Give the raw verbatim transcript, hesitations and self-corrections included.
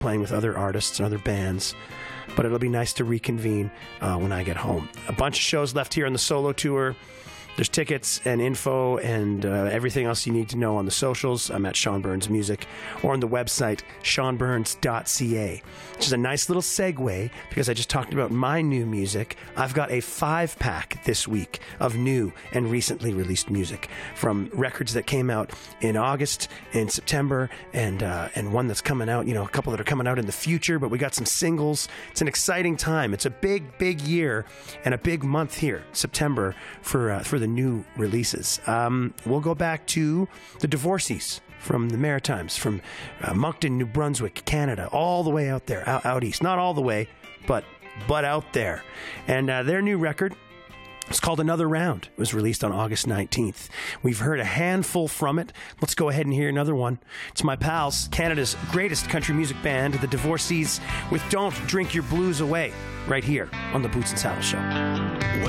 playing with other artists and other bands. But it'll be nice to reconvene uh, when I get home. A bunch of shows left here on the solo tour. There's tickets and info and uh, everything else you need to know on the socials. I'm at Sean Burns Music or on the website sean burns dot c a, which is a nice little segue because I just talked about my new music. I've got a five-pack this week of new and recently released music from records that came out in August, in September, and uh, and one that's coming out, you know, a couple that are coming out in the future, but we got some singles. It's an exciting time. It's a big, big year and a big month here, September, for uh, for the new releases. Um, we'll go back to the Divorcees from the Maritimes, from uh, Moncton, New Brunswick, Canada, all the way out there, out, out east. Not all the way, but but out there. And uh, their new record, it's called Another Round. It was released on August nineteenth. We've heard a handful from it. Let's go ahead and hear another one. It's my pals, Canada's greatest country music band, the Divorcees, with Don't Drink Your Blues Away, right here on the Boots and Saddle Show.